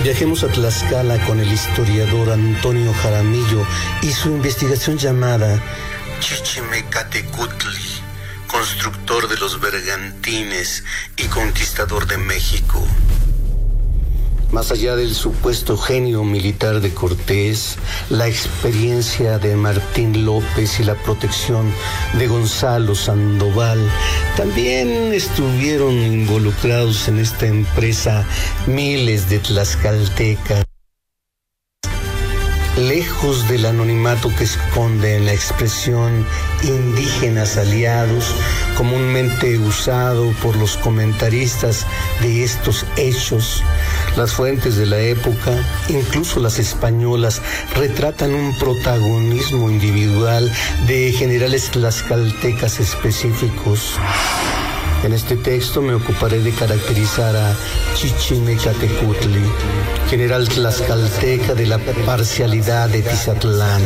Viajemos a Tlaxcala con el historiador Antonio Jaramillo y su investigación llamada Chichimecatecutli, constructor de los bergantines y conquistador de México. Más allá del supuesto genio militar de Cortés, la experiencia de Martín López y la protección de Gonzalo Sandoval, también estuvieron involucrados en esta empresa miles de tlaxcaltecas. Lejos del anonimato que esconde en la expresión indígenas aliados, comúnmente usado por los comentaristas de estos hechos, las fuentes de la época, incluso las españolas, retratan un protagonismo individual de generales tlaxcaltecas específicos. En este texto me ocuparé de caracterizar a Chichimecatecutli, general tlaxcalteca de la parcialidad de Tizatlán,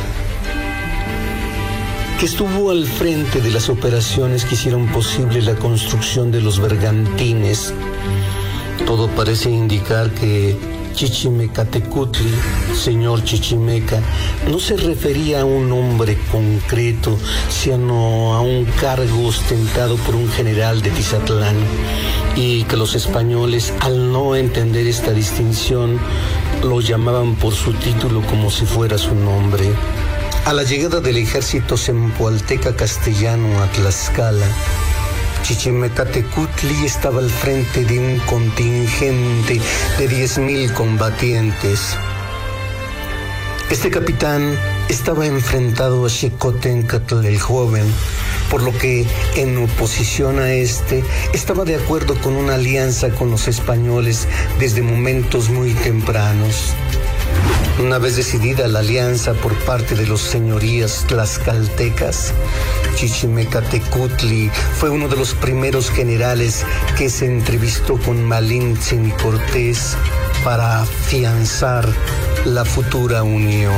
que estuvo al frente de las operaciones que hicieron posible la construcción de los bergantines. Todo parece indicar que Chichimecatecutli, señor Chichimeca, no se refería a un hombre concreto, sino a un cargo ostentado por un general de Tizatlán, y que los españoles, al no entender esta distinción, lo llamaban por su título como si fuera su nombre. A la llegada del ejército zempoalteca castellano a Tlaxcala, Chichimecatecutli estaba al frente de un contingente de 10,000 combatientes. Este capitán estaba enfrentado a Xicoténcatl el joven, por lo que, en oposición a este, estaba de acuerdo con una alianza con los españoles desde momentos muy tempranos. Una vez decidida la alianza por parte de los señorías tlaxcaltecas, Chichimecatecutli fue uno de los primeros generales que se entrevistó con Malintzin y Cortés para afianzar la futura unión.